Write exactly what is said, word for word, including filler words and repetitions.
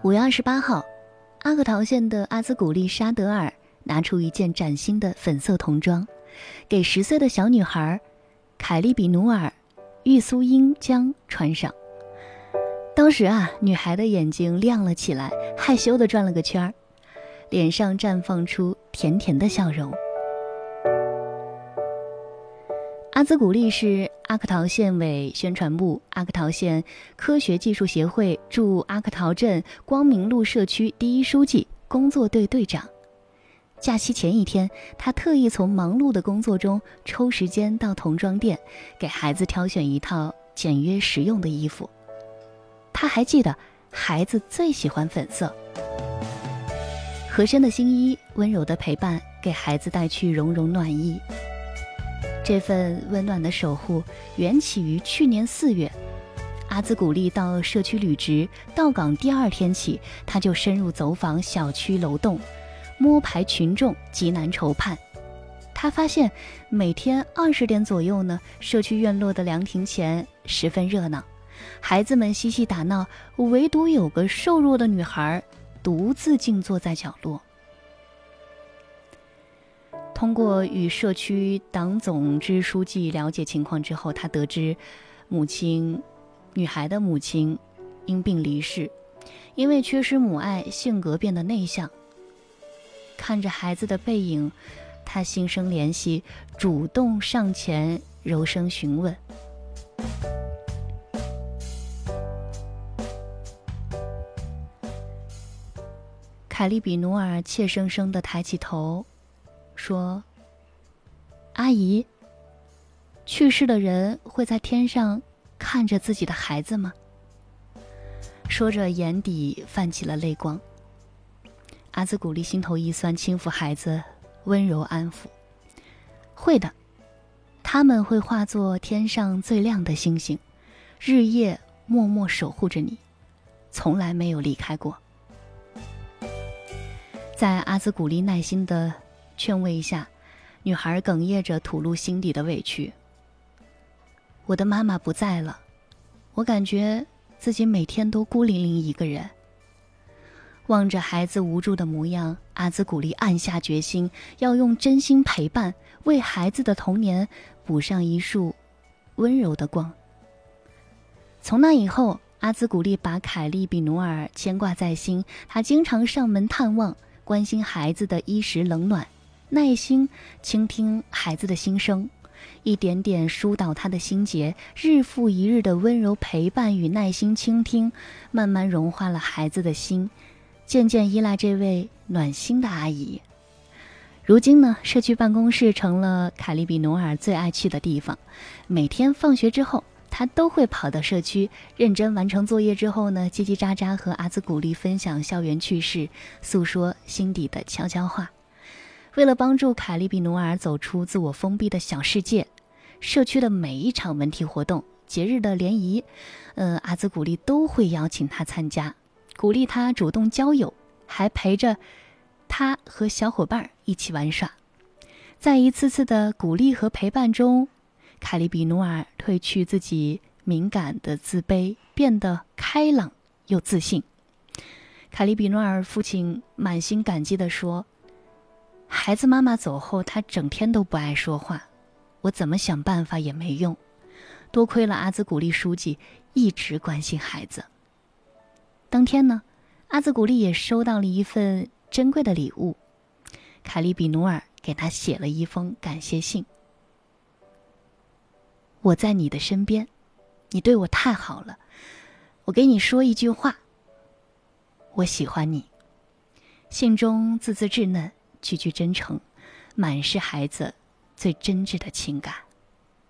五月二十八号，阿克陶县的阿兹古丽沙德尔拿出一件崭新的粉色童装，给十岁的小女孩凯利比努尔玉苏英江穿上。当时啊，女孩的眼睛亮了起来，害羞地转了个圈，脸上绽放出甜甜的笑容。阿兹古丽是阿克陶县委宣传部、阿克陶县科学技术协会驻阿克陶镇光明路社区第一书记工作队队长。假期前一天，他特意从忙碌的工作中抽时间到童装店，给孩子挑选一套简约实用的衣服。他还记得孩子最喜欢粉色。合身的新衣，温柔的陪伴，给孩子带去融融暖意。这份温暖的守护缘起于去年四月，阿兹古丽到社区履职，到岗第二天起，他就深入走访小区楼栋，摸排群众，极难筹盼。他发现每天二十点左右呢，社区院落的凉亭前十分热闹，孩子们嬉戏打闹，唯独有个瘦弱的女孩独自静坐在角落。通过与社区党总支书记了解情况之后，他得知母亲女孩的母亲因病离世，因为缺失母爱，性格变得内向。看着孩子的背影，他心生怜惜，主动上前柔声询问。凯利比努尔怯生生地抬起头说：阿姨，去世的人会在天上看着自己的孩子吗？说着眼底泛起了泪光。阿兹古丽心头一酸，轻抚孩子，温柔安抚。会的，他们会化作天上最亮的星星，日夜默默守护着你，从来没有离开过。在阿兹古丽耐心的劝慰下，女孩哽咽着吐露心底的委屈。我的妈妈不在了，我感觉自己每天都孤零零一个人。望着孩子无助的模样，阿兹古丽暗下决心，要用真心陪伴，为孩子的童年补上一束温柔的光。从那以后，阿兹古丽把凯利比努尔牵挂在心，他经常上门探望，关心孩子的衣食冷暖，耐心倾听孩子的心声，一点点疏导他的心结，日复一日的温柔陪伴与耐心倾听，慢慢融化了孩子的心，渐渐依赖这位暖心的阿姨。如今呢，社区办公室成了凯利比努尔最爱去的地方。每天放学之后，他都会跑到社区，认真完成作业之后呢，叽叽喳喳和阿兹古丽分享校园趣事，诉说心底的悄悄话。为了帮助凯利比努尔走出自我封闭的小世界，社区的每一场文体活动、节日的联谊，呃，阿兹古丽都会邀请他参加，鼓励他主动交友，还陪着他和小伙伴一起玩耍。在一次次的鼓励和陪伴中，凯利比努尔褪去自己敏感的自卑，变得开朗又自信。凯利比努尔父亲满心感激地说：孩子妈妈走后，他整天都不爱说话，我怎么想办法也没用，多亏了阿兹古丽书记一直关心孩子。当天呢，阿兹古丽也收到了一份珍贵的礼物，凯利比努尔给他写了一封感谢信。我在你的身边，你对我太好了，我给你说一句话，我喜欢你。信中字字稚嫩，句句真诚，满是孩子最真挚的情感。